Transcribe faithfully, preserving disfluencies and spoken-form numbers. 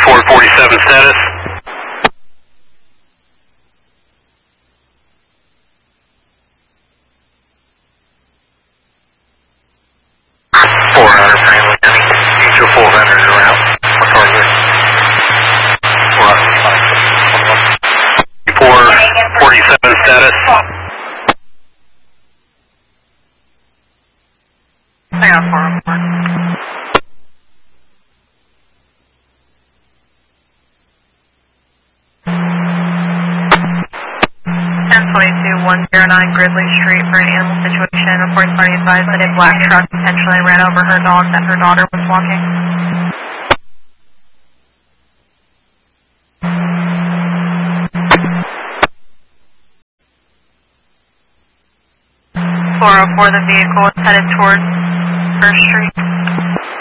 four forty-seven status. four hundred Franklin County. Future four hundred around. What target? four forty-seven status. Hang on, four oh four. ten twenty-two, one oh nine Gridley Street for an animal situation. Report party advised that a black truck potentially ran over her dog that her daughter was walking. four oh four, the vehicle is headed towards First Street.